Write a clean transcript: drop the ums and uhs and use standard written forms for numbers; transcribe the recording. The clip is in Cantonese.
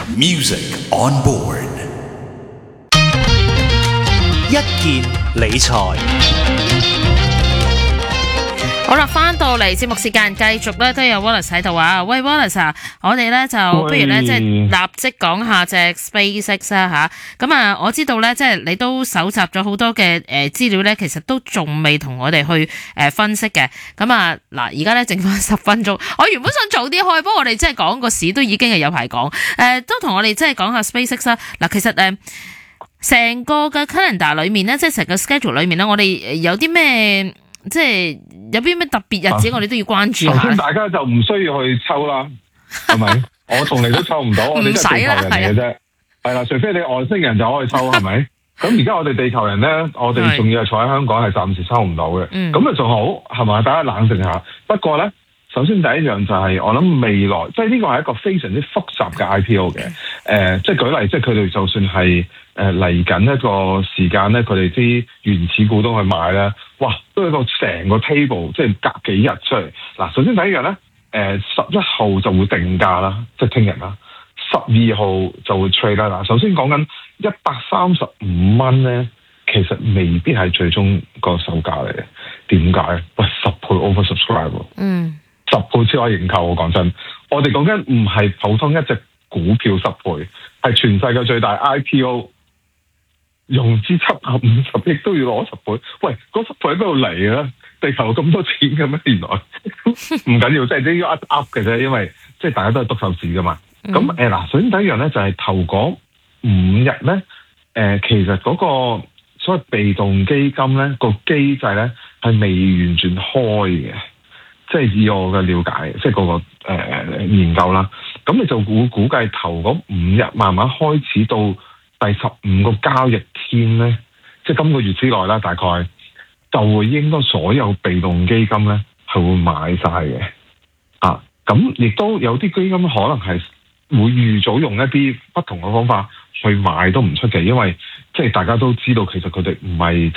Music on board。 一件理財。 好啦，翻到嚟節目時間，繼續咧都有 Wallace 喺度啊！喂 Wallace 啊，我哋咧就不如咧即係立即講下隻 SpaceX 啦吓。咁啊，我知道咧即係你都搜集咗好多嘅資料咧，其實都仲未同我哋去分析嘅。咁啊嗱，而家咧剩翻10分鐘，我原本想早啲開，不過我哋即係講個市都已經係有排講。都同我哋即係講下 SpaceX 啦。嗱，其實成個嘅 calendar 裏面咧，即係成個 schedule 裏面咧，我哋有啲咩？即係有啲咩特別日子，我哋都要關注下。 首先大家就唔需要去抽啦，係咪？我同你都抽唔到，我哋都係地球人嚟嘅啫。係啦，除非你外星人就可以抽，係咪？咁而家我哋地球人咧，我哋仲要係坐喺香港，係暫時抽唔到嘅。咁啊仲好，係咪？大家冷靜下。不過咧，首先第一樣就係、我諗未來，即係呢個係一個非常之複雜嘅 IPO 嘅。即係舉例，即係佢哋就算係嚟緊一個時間咧，佢哋啲原始股東去買咧，哇，都有個成個 table， 即係隔幾日出嚟。嗱，首先第一樣咧，11號就會定價啦，即係聽日啦。12號就會 trade 啦。嗱，首先講緊135蚊咧，其實未必係最終個售價嚟嘅。點解？喂，10倍 oversubscribe 喎。10倍超額認購喎，講真，我哋講緊唔係普通一隻股票10倍，係全世界最大 IPO 融資750億都要攞10倍。喂，嗰10倍喺邊度嚟嘅？地球咁多錢嘅咩？原來唔緊要，即係呢個 up 嘅啫，因為即係大家都係篤手指噶嘛。咁嗱，首先第一樣咧就係頭嗰5日咧，其實嗰個所謂被動基金咧個機制咧係未完全開嘅。即係以我嘅了解，即係嗰個研究啦。咁你就估計頭嗰5日慢慢開始到第15個交易天咧，即係今個月之內啦，大概就會應該所有被動基金咧係會買晒嘅。咁亦都有啲基金可能係會預早用一啲不同嘅方法去買都唔出奇，因為即係大家都知道其實佢哋唔係